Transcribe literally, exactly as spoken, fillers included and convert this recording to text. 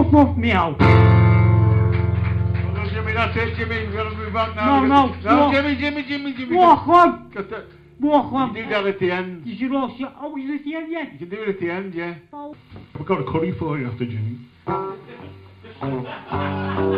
Fuck off, meow. Oh, Jimmy, that's it, Jimmy. We've got to move on now. No, no. No, walk. Jimmy, Jimmy, Jimmy, Jimmy. Walk on. Got that. Walk on. You do that at the end. You should also... Oh, is it the end yet? You can do it at the end, yeah. Oh. We've got a curry for you after Jimmy.